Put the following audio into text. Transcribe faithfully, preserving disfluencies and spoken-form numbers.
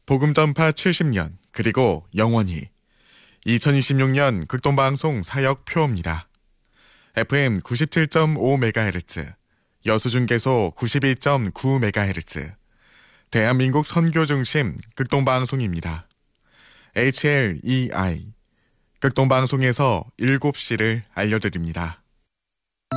복음 전파 칠십 년, 그리고 영원히. 이천이십육 년 극동방송 사역 표입니다. 에프엠 구십칠 점 오 메가헤르츠, 여수중계소 구십이 점 구 메가헤르츠, 대한민국 선교 중심 극동방송입니다. 에이치엘이아이, 극동방송에서 일곱 시를 알려드립니다.